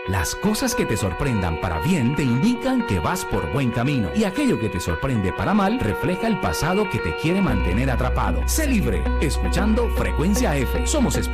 Las cosas que te sorprendan para bien te indican que vas por buen camino, y aquello que te sorprende para mal refleja el pasado que te quiere mantener atrapado. Sé libre, escuchando Frecuencia F. Somos